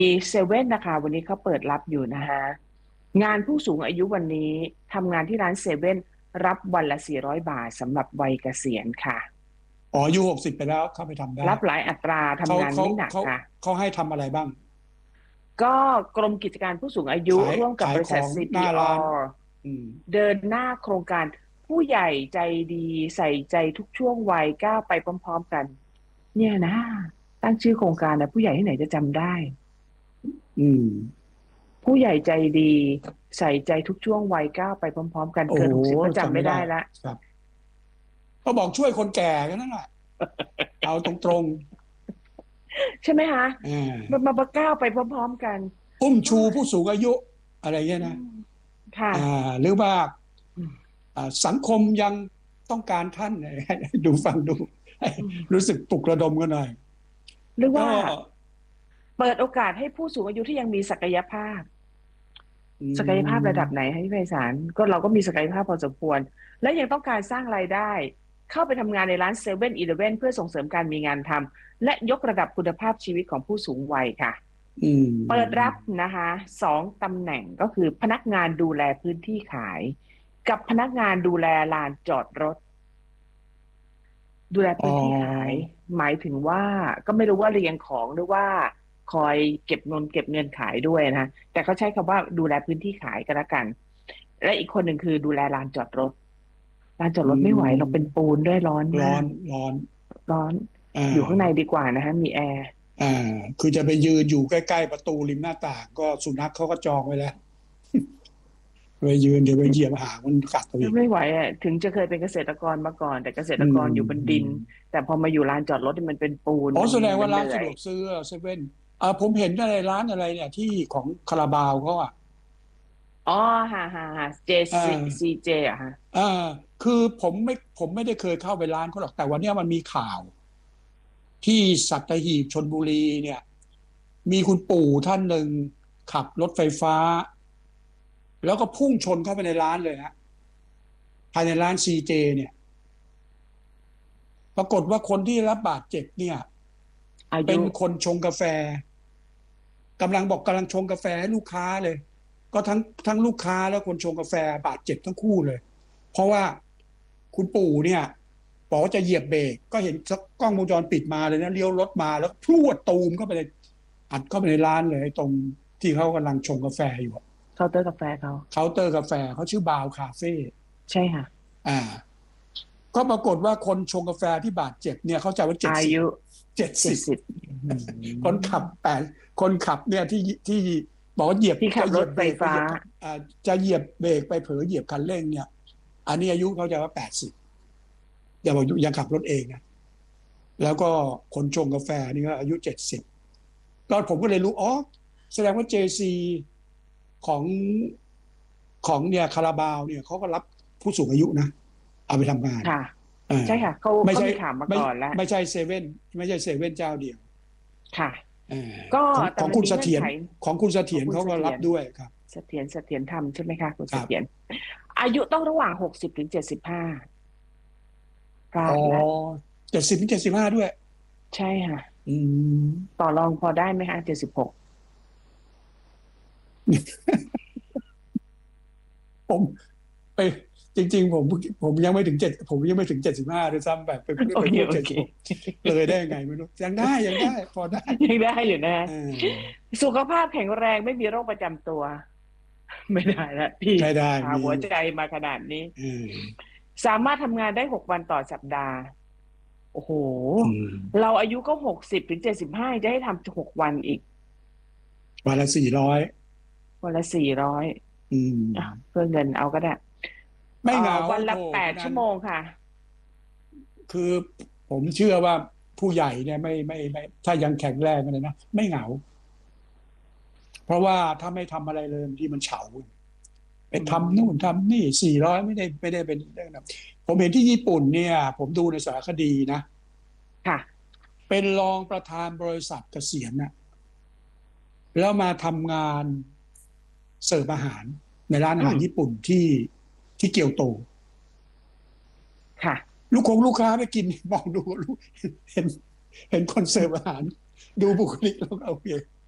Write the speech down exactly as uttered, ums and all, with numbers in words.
เซเว่นนะคะวันนี้เขาเปิดรับอยู่นะคะงานผู้สูงอายุวันนี้ทำงานที่ร้านเซเว่นรับวันละสี่ร้อยบาทสำหรับวัยเกษียณค่ะอ๋ออายุหกสิบไปแล้วเข้าไปทำได้รับหลายอัตราเขาทำงานเขาไม่หนักเขาค่ะเขาให้ทำอะไรบ้างก็กรมกิจการผู้สูงอายุขายร่วมกับบริษัทขายของหน้าร้านซี พี อาร์อืมเดินหน้าโครงการผู้ใหญ่ใจดีใส่ใจทุกช่วงวัยก้าวไปพร้อมๆกันเนี่ยนะตั้งชื่อโครงการนะผู้ใหญ่ที่ไหนจะจำได้อืมผู้ใหญ่ใจดีใส่ใจทุกช่วงวัยก้าวไปพร้อมๆกันโอ้โหเกินหกสิบก็จำจำไม่ได้ไม่ได้ละครับก็บอกช่วยคนแก่กันนั่นแหละเอาตรงใช่ไหมคะๆอ่ามันมาก้าวไปพร้อมๆกันอุ้มชูโอ้ยผู้สูงอายุอะไรเงี้ยนะอืมค่ะอ่าหรือว่าอืมอ่าสังคมยังต้องการท่านดูฟังดูให้อืมรู้สึกปลุกระดมกันหน่อยก็หรือว่าเปิดโอกาสให้ผู้สูงอายุที่ยังมีศักยภาพอืศักยภาพระดับไหนมให้พี่ไพศาลก็เราก็มีศักยภาพพอสมควรและยังต้องการสร้างรายได้เข้าไปทำงานในร้านเซเว่นอีเลฟเว่นเพื่อส่งเสริมการมีงานทำและยกระดับคุณภาพชีวิตของผู้สูงวัยค่ะอืเปิดรับมนะคะสองตำแหน่งก็คือพนักงานดูแลพื้นที่ขายกับพนักงานดูแลลานจอดรถดูแลอ๋อพื้นที่ขายหมายถึงว่าก็ไม่รู้ว่าเรียงของหรือว่าคอยเก็บเงินเก็บเงินขายด้วยนะแต่เขาใช้คำว่าดูแลพื้นที่ขายกันละกันและอีกคนหนึ่งคือดูแลลานจอดรถลานจอดอืรถไม่ไหวเราเป็นมปูนด้วยร้อนร้อนมากร้อนร้อนอ่อยู่ข้างในาดีกว่านะคะมีแอร์อ่าคือจะไปยืนอยู่ใกล้ๆประตูริมหน้าต่างก็สุนัขเขาก็จองไว้แล้วไปยืนเดี๋ยวไปเหยียบหางมันกัดตัวอีกไม่ไหวอ่ะถึงจะเคยเป็นเกษตรกรมาก่อนแต่เกษตอืมรกรอยู่บนดินอืมแต่พอมาอยู่ลานจอดรถนี่มันเป็นปูนมันอ๋อแสดงว่าร้านมันเหนื่อยสะดวกซื้อเซเว่นอ่าผมเห็นอะไรร้านอะไรเนี่ยที่ของคาราบาวเขาอ่ะอ๋อฮ่าฮ่าฮ่าเจอ่ซีซีาเจอะฮะอ่าคือผมไม่ผมไม่ได้เคยเข้าไปร้านเขาหรอกแต่วันเนี้ยมันมีข่าวที่สัตหีบชลบุรีเนี่ยมีคุณปู่ท่านหนึ่งขับรถไฟฟ้าแล้วก็พุ่งชนเข้าไปในร้านเลยฮะภายในร้านซีเจเนี่ย ปรากฏว่าคนที่รับบาดเจ็บเนี่ยอายุเป็นคนชงกาแฟกำลังบอกกำลังชงกาแฟให้ลูกค้าเลยก็ทั้งทั้งลูกค้าแล้วคนชงกาแฟบาดเจ็บทั้งคู่เลยเพราะว่าคุณปู่เนี่ยบอกว่าจะเหยียบเบรกก็เห็นกล้องวงจรปิดมาเลยนะเลี้ยวรถมาแล้วพรวดตูมเข้าไปเลยอัดเข้าไปในร้านเลยตรงที่เขากำลังชงกาแฟอยู่เคาน์เตอร์กาแฟเขาเคาน์เตอร์กาแฟเขาชื่อบาวคาเฟ่ใช่ค่ะอ่าก็ปรากฏว่าคนชงกาแฟที่บาดเจ็บเนี่ยเขาจะว่าเจ็ดสิบอายุเจ็ดสิบเจ็ดสิบคนขับแปดคนขับเนี่ยที่ที่บอกว่าเหยียบที่ขับรถจะเหยียบเบไฟฟ้ารกไปเหยียบอ่าจะเหยียบเบรกไปเผลอเหยียบคันเร่งเนี่ยอันนี้อายุเขาจะว่าแปดสิบอย่าบอกยังขับรถเองนะแล้วก็คนชงกาแฟนี่ก็อายุเจ็ดสิบก็ผมก็เลยรู้อ๋อแสดงว่าเจซีของของเนี่ยคาราบาวเนี่ยเขาก็รับผู้สูงอายุนะเอาไปทำงานค่ะอ่าใช่ค่ะเขาไม่ใช่เขามีข่าวมาไม่ก่อนแล้วไม่ใช่เซเว่นไม่ใช่เซเว่นเจ้าเดียวค่ะอ่าก็ของขแต่มันองคุณเสถียรมีเงื่อนไขของคุณเสของถียรเขาก็คุณเสถียรรับด้วยครับเสถียรเสถียรธรรมใช่ไหมคะคุณครับเสถียรอายุต้องระหว่างหกสิบถึงเจ็ดสิบห้าพลาอ๋อดละเจ็ดสิบถึงเจ็ดสิบห้าด้วยใช่ค่ะอืมต่อรองพอได้ไหมคะเจ็ดสิบหกผมไปจริงๆผมผมยังไม่ถึงเจ็ดผมยังไม่ถึงเจ็ดสิบห้าด้วยซ้ำแบบไปโอไปเคโอเคพูดเจ็ดสิบหกเลยได้ยังไงไม่รู้ยังได้ยังได้พอได้ยังได้อยู่นะอ่าสุขภาพแข็งแรงไม่มีโรคประจำตัวไม่ได้ละพี่ไม่ได้พามีหัวใจมาขนาดนี้อืมสามารถทำงานได้หกวันต่อสัปดาห์โอ้โหอืมเราอายุก็หกสิบถึงเจ็ดสิบห้าจะให้ทำหกวันอีกวันละสี่ร้อยวันละสี่ร้อยอือ่ะมเพื่อเงินเอาก็ได้ไม่เหงาเอ่อวันโถละแปดคุณนันชั่วโมงค่ะคือผมเชื่อว่าผู้ใหญ่เนี่ยไม่ไม่ไม่ถ้ายังแข็งแรงกันเลยนะไม่เหงา เพราะว่าถ้าไม่ทำอะไรเลยบางทีมันเฉาไปอืทำนู่นมทำนี่สี่ร้อยไม่ได้ไม่ได้เป็นเรื่องนะผมเห็นที่ญี่ปุ่นเนี่ยผมดูในสารคดีนะค่ะเป็นรองประธานบริษัทเกษียณนะแล้วมาทำงานเสิร์ฟอาหารในร้านอาอืมหารญี่ปุ่นที่ที่เกียวโตค่ะลูกคงลูกค้าไปกินมองดูลูกเห็นเห็นคนเสิร์ฟอาหารดูบุคลิกแล้วก็โอเค